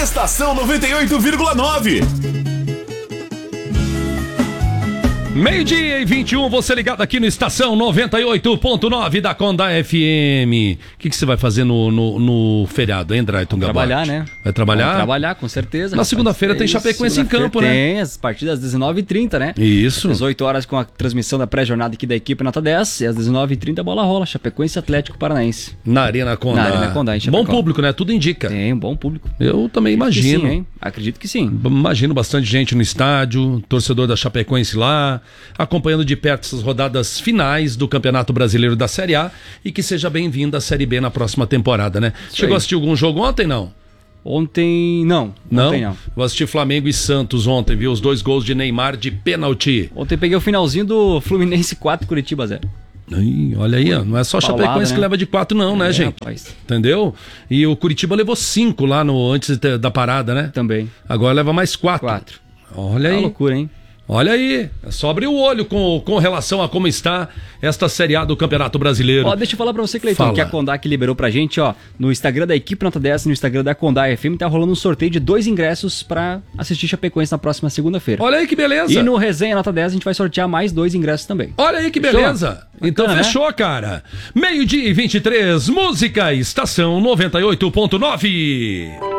Estação 98,9. Meio-dia e 21, você ligado aqui no Estação 98.9 da Conda FM. O que você vai fazer no feriado, hein, Drayton Gabotti? Trabalhar, né? Vai trabalhar? Vamos trabalhar, com certeza. Na segunda-feira tem Chapecoense em campo, né? Tem, as partidas às 19h30, né? Isso. 18 horas com a transmissão da pré-jornada aqui da equipe Nota 10. E às 19h30 a bola rola. Chapecoense Atlético Paranaense. Na Arena Conda. Na Arena Conda, em Chapecó. Bom público, né? Tudo indica. Tem um bom público. Eu também imagino. Sim, hein? Acredito que sim. Imagino bastante gente no estádio, torcedor da Chapecoense lá, acompanhando de perto essas rodadas finais do Campeonato Brasileiro da Série A e que seja bem-vindo à Série B na próxima temporada, né? Isso Chegou aí. a assistir algum jogo ontem, não? Ontem, não. Não? Ontem não. Vou assistir Flamengo e Santos ontem, viu? Os 2 gols de Neymar de pênalti. Ontem peguei o finalzinho do Fluminense 4, Curitiba 0. Ih, olha aí, ó, não é só Paulada, Chapecoense que né? leva de 4 não, né, gente? Rapaz. Entendeu? E o Curitiba levou 5 lá antes da parada, né? Também. Agora leva mais 4. 4. Olha É aí. uma loucura, hein? Olha aí, é só abrir o olho com relação a como está esta Série A do Campeonato Brasileiro. Ó, deixa eu falar pra você, Cleiton, Fala. que a Condac liberou pra gente, ó, no Instagram da equipe Nota 10, no Instagram da Condac FM, tá rolando um sorteio de 2 ingressos pra assistir Chapecoense na próxima segunda-feira. Olha aí que beleza. E no Resenha Nota 10 a gente vai sortear mais 2 ingressos também. Olha aí que Fechou? beleza. Então Bacana, né? fechou, cara. Meio-dia e 23, música, Estação 98.9.